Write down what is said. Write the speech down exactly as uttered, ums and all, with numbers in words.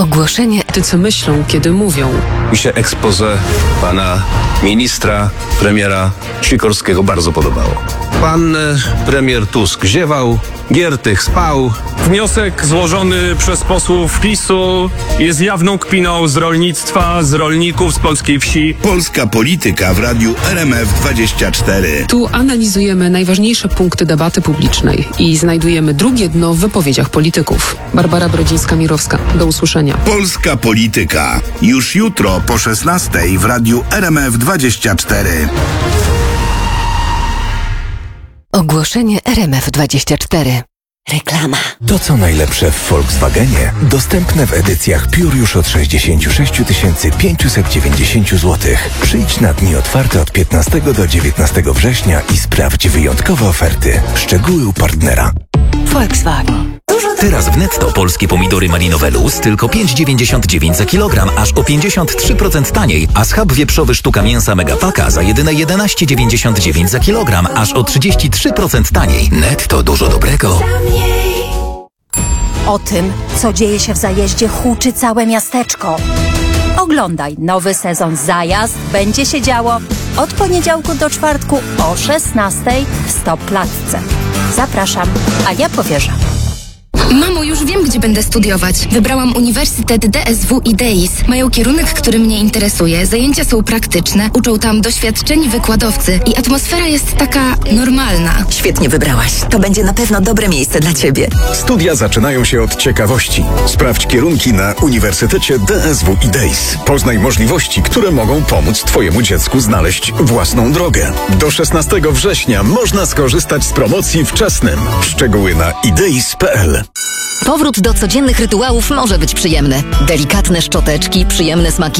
Ogłoszenie. Ty co myślą, kiedy mówią? Mi się expose pana ministra, premiera Sikorskiego bardzo podobało. Pan e, premier Tusk ziewał, Giertych spał. Wniosek złożony przez posłów PiSu jest jawną kpiną z rolnictwa, z rolników, z polskiej wsi. Polska polityka w radiu R M F dwadzieścia cztery. Tu analizujemy najważniejsze punkty debaty publicznej i znajdujemy drugie dno w wypowiedziach polityków. Barbara Brodzińska-Mirowska. Do usłyszenia. Polska polityka. Już jutro po szesnastej w radiu R M F dwadzieścia cztery. Ogłoszenie R M F dwadzieścia cztery. Reklama. To co najlepsze w Volkswagenie dostępne w edycjach Pure już od sześćdziesiąt sześć tysięcy pięćset dziewięćdziesiąt złotych. Przyjdź na dni otwarte od piętnastego do dziewiętnastego września i sprawdź wyjątkowe oferty. Szczegóły u partnera. Volkswagen. Teraz w Netto polskie pomidory malinowe Luz tylko pięć dziewięćdziesiąt dziewięć za kilogram, aż o pięćdziesiąt trzy procent taniej, a schab wieprzowy sztuka mięsa Megapaka za jedyne jedenaście dziewięćdziesiąt dziewięć za kilogram, aż o trzydzieści trzy procent taniej. Netto, dużo dobrego. O tym, co dzieje się w zajeździe, huczy całe miasteczko. Oglądaj nowy sezon Zajazd. Będzie się działo od poniedziałku do czwartku o szesnastej w Stopklatce. Zapraszam, a ja powierzam. Mamo, już wiem, gdzie będę studiować. Wybrałam Uniwersytet D S W i D I S. Mają kierunek, który mnie interesuje. Zajęcia są praktyczne, uczą tam doświadczeni wykładowcy i atmosfera jest taka normalna. Świetnie wybrałaś. To będzie na pewno dobre miejsce dla Ciebie. Studia zaczynają się od ciekawości. Sprawdź kierunki na Uniwersytecie D S W i D I S. Poznaj możliwości, które mogą pomóc Twojemu dziecku znaleźć własną drogę. Do szesnastego września można skorzystać z promocji wczesnym. Szczegóły na ideis kropka p l. Powrót do codziennych rytuałów może być przyjemny. Delikatne szczoteczki, przyjemne smaki